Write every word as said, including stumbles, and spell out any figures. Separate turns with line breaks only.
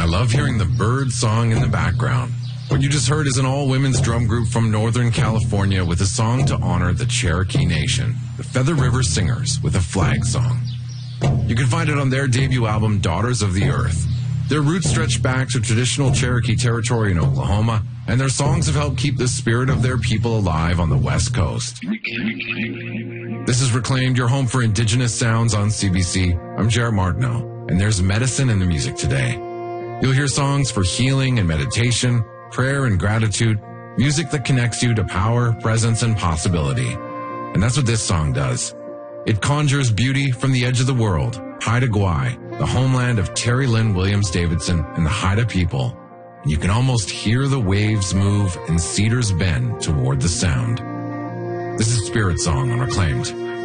I love hearing the bird song in the background. What you just heard is an all-women's drum group from Northern California with a song to honor the Cherokee Nation, the Feather River Singers, with a flag song. You can find it on their debut album, Daughters of the Earth. Their roots stretch back to traditional Cherokee territory in Oklahoma, and their songs have helped keep the spirit of their people alive on the West Coast. This is Reclaimed, your home for Indigenous sounds on C B C. I'm Jared Martineau, and there's medicine in the music today. You'll hear songs for healing and meditation, prayer and gratitude, music that connects you to power, presence, and possibility. And that's what this song does. It conjures beauty from the edge of the world, Haida Gwaii, the homeland of Terry Lynn Williams Davidson and the Haida people. And you can almost hear the waves move and cedars bend toward the sound. This is Spirit Song on Reclaimed.